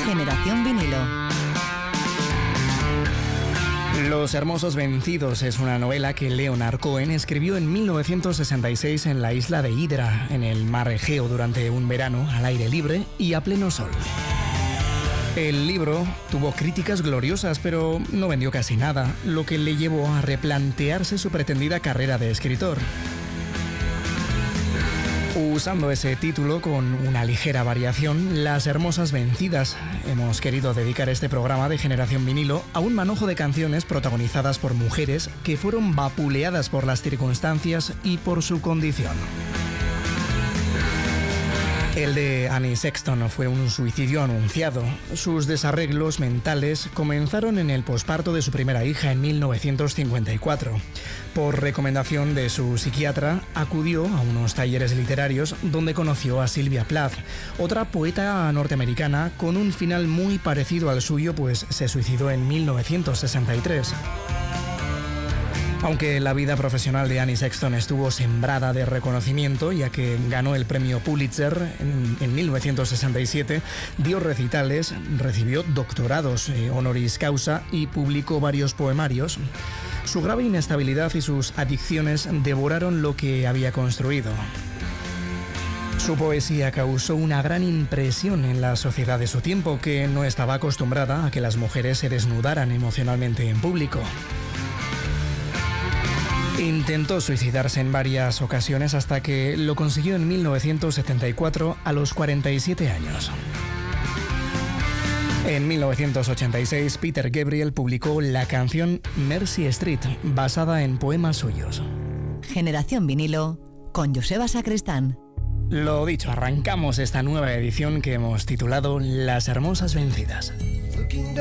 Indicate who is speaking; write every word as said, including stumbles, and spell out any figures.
Speaker 1: Generación Vinilo.
Speaker 2: Los Hermosos Vencidos es una novela que Leonard Cohen escribió en mil novecientos sesenta y seis en la isla de Hydra, en el mar Egeo, durante un verano al aire libre y a pleno sol. El libro tuvo críticas gloriosas, pero no vendió casi nada, lo que le llevó a replantearse su pretendida carrera de escritor. Usando ese título con una ligera variación, Las Hermosas Vencidas, hemos querido dedicar este programa de Generación Vinilo a un manojo de canciones protagonizadas por mujeres que fueron vapuleadas por las circunstancias y por su condición. El de Annie Sexton fue un suicidio anunciado. Sus desarreglos mentales comenzaron en el posparto de su primera hija en mil novecientos cincuenta y cuatro. Por recomendación de su psiquiatra, acudió a unos talleres literarios donde conoció a Sylvia Plath, otra poeta norteamericana con un final muy parecido al suyo, pues se suicidó en mil novecientos sesenta y tres. Aunque la vida profesional de Annie Sexton estuvo sembrada de reconocimiento, ya que ganó el premio Pulitzer en, en mil novecientos sesenta y siete, dio recitales, recibió doctorados eh, honoris causa y publicó varios poemarios. Su grave inestabilidad y sus adicciones devoraron lo que había construido. Su poesía causó una gran impresión en la sociedad de su tiempo, que no estaba acostumbrada a que las mujeres se desnudaran emocionalmente en público. Intentó suicidarse en varias ocasiones hasta que lo consiguió en mil novecientos setenta y cuatro a los cuarenta y siete años. En mil novecientos ochenta y seis, Peter Gabriel publicó la canción Mercy Street, basada en poemas suyos.
Speaker 1: Generación Vinilo con Joseba Sacristán.
Speaker 2: Lo dicho, arrancamos esta nueva edición que hemos titulado Las Hermosas Vencidas.